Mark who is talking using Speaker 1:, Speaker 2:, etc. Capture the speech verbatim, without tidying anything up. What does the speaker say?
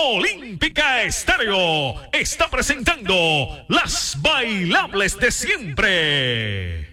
Speaker 1: Olímpica Estéreo está presentando las bailables de siempre.